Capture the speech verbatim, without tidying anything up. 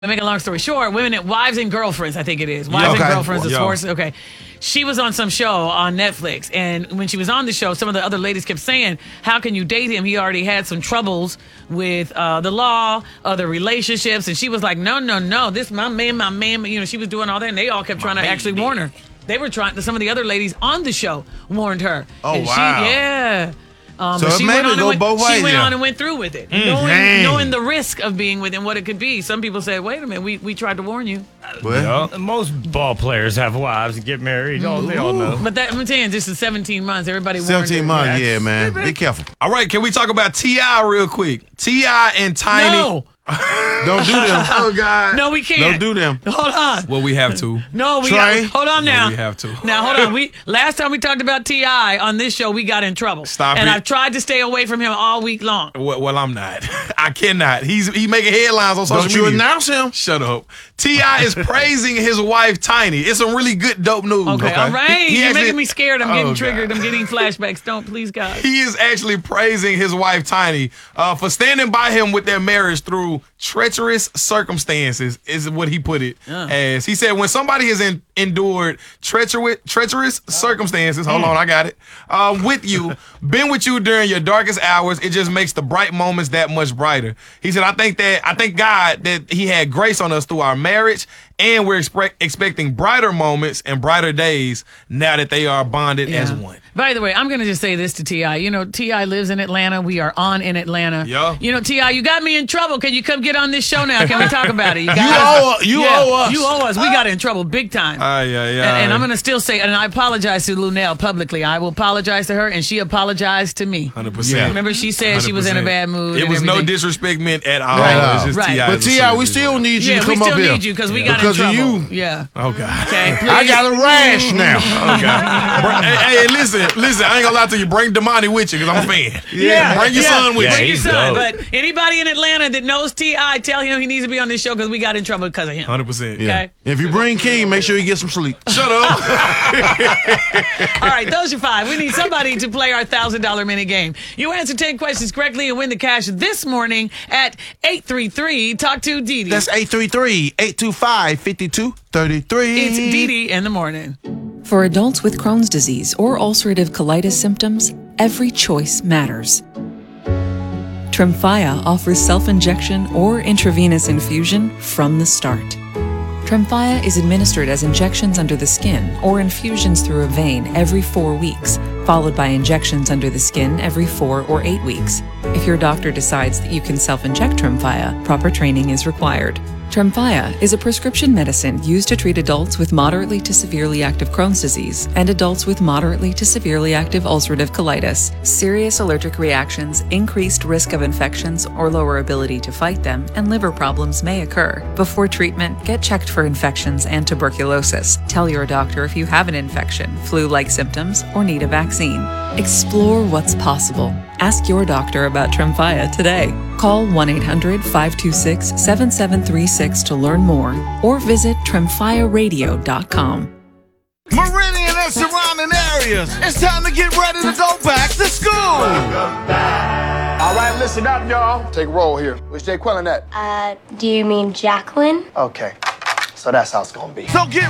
To make a long story short, women and wives and girlfriends, I think it is. Wives okay. and girlfriends of Yo. sports. Okay. She was on some show on Netflix, and when she was on the show, some of the other ladies kept saying, how can you date him? He already had some troubles with uh, the law, other relationships, and she was like, no, no, no, this my man, my man. You know, she was doing all that, and they all kept trying to actually warn her. They were trying, some of the other ladies on the show warned her. Oh, and wow. She, yeah. Um, So but it she maybe went on go and went, both She ways, went yeah. on and went through with it, Mm, knowing, dang. knowing the risk of being with him, what it could be. Some people say, wait a minute, we, we tried to warn you. Well, Yeah. Most ball players have wives and get married. All, they all know. But that, I'm saying, this is seventeen months. Everybody warned seventeen her. months, yeah, man. Be careful. All right, can we talk about T I real quick? T I and Tiny. No. Don't do them. Oh, God. No, we can't. Don't do them. Hold on. Well, we have to. No, we Trey? got, hold on now. we have to. Now, hold on. We last time we talked about T I on this show, we got in trouble. Stop and it. I've tried to stay away from him all week long. Well, well, I'm not. I cannot. He's he making headlines on social Don't you media. announce him. Shut up. T I is praising his wife, Tiny. It's some really good, dope news. Okay, all right. He- he You're actually- making me scared. I'm getting Oh, triggered. God. I'm getting flashbacks. Don't, please, God. He is actually praising his wife, Tiny, uh, for standing by him with their marriage through treacherous circumstances, is what he put it as. He said, when somebody has en- endured treacherous, treacherous circumstances, hold on, I got it, uh, with you, been with you during your darkest hours, it just makes the bright moments that much brighter. He said, I think that, I thank God that he had grace on us through our marriage, and we're expect- expecting brighter moments and brighter days now that they are bonded Yeah. as one. By the way, I'm going to just say this to T I. You know, T I lives in Atlanta. We are on in Atlanta. Yeah. You know, T I, you got me in trouble. Can you come get on this show now? Can we talk about it? You, got You us. owe- you Yeah, owe us. You owe us. We got in trouble big time. Ay, ay, And, ay. and I'm going to still say, and I apologize to Lunel publicly. I will apologize to her, and she apologized to me. one hundred percent. Remember, she said she was in a one hundred percent. bad mood. It and was no everything. disrespect meant at all. Right. It's just Right. T I. But T I, we still need you Yeah, to we come still up here. need you because we got Because in of trouble. you. Yeah. Oh, God. Okay. I got a rash now. Oh, God. Br- hey, hey, listen, listen. I ain't gonna lie to you. Bring Damani with you because I'm a fan. Yeah. Bring your Yeah. son with Yeah, Bring you. your he's son. dope. But anybody in Atlanta that knows T I, tell him he needs to be on this show because we got in trouble because of him. one hundred percent. Yeah. Okay. If you bring King, make sure you get some sleep. Shut up. All right, those are five. We need somebody to play our one thousand dollars mini game. You answer ten questions correctly and win the cash this morning at eight three three Talk to Dee Dee. That's eight three three, eight two five, five two three three. It's Dee Dee in the morning. For adults with Crohn's disease or ulcerative colitis symptoms, every choice matters. Tremfya offers self-injection or intravenous infusion from the start. Tremfya is administered as injections under the skin or infusions through a vein every four weeks, followed by injections under the skin every four or eight weeks. If your doctor decides that you can self-inject Tremfya, proper training is required. Tremfya is a prescription medicine used to treat adults with moderately to severely active Crohn's disease and adults with moderately to severely active ulcerative colitis. Serious allergic reactions, increased risk of infections or lower ability to fight them, and liver problems may occur. Before treatment, get checked for infections and tuberculosis. Tell your doctor if you have an infection, flu-like symptoms, or need a vaccine. Explore what's possible. Ask your doctor about Tremfya today. Call one eight hundred, five two six, seven seven three six to learn more or visit tremfya radio dot com. Meridian and surrounding areas. It's time to get ready to go back to school. All right, listen up, y'all. Take a roll here. Which Jay Quillen at? Uh, do you mean Jacqueline? Okay, so that's how it's gonna be. So get